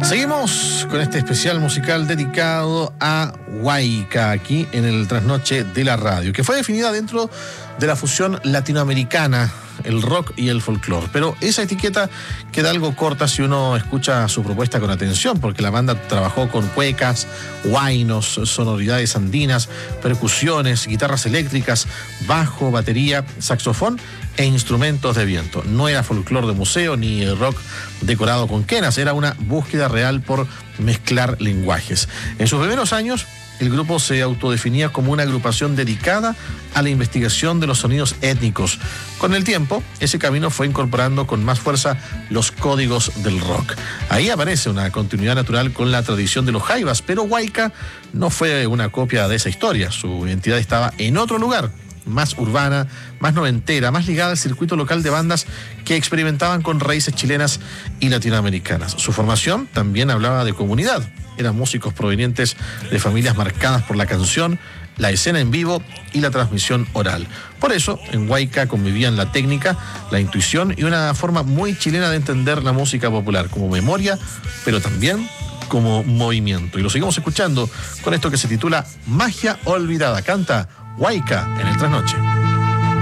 Seguimos con este especial musical dedicado a Huayca, aquí en el Trasnoche de la Radio, que fue definida dentro de la fusión latinoamericana, el rock y el folclore. Pero esa etiqueta queda algo corta si uno escucha su propuesta con atención, porque la banda trabajó con cuecas, huaynos, sonoridades andinas, percusiones, guitarras eléctricas, bajo, batería, saxofón e instrumentos de viento. No era folclore de museo ni rock decorado con quenas, era una búsqueda real por mezclar lenguajes. En sus primeros años, el grupo se autodefinía como una agrupación dedicada a la investigación de los sonidos étnicos. Con el tiempo, ese camino fue incorporando con más fuerza los códigos del rock. Ahí aparece una continuidad natural con la tradición de los jaivas, pero Huayca no fue una copia de esa historia. Su identidad estaba en otro lugar, más urbana, más noventera, más ligada al circuito local de bandas que experimentaban con raíces chilenas y latinoamericanas. Su formación también hablaba de comunidad. Eran músicos provenientes de familias marcadas por la canción, la escena en vivo y la transmisión oral. Por eso, en Huayca convivían la técnica, la intuición y una forma muy chilena de entender la música popular, como memoria, pero también como movimiento. Y lo seguimos escuchando con esto que se titula Magia Olvidada. Canta Huayca en el Trasnoche.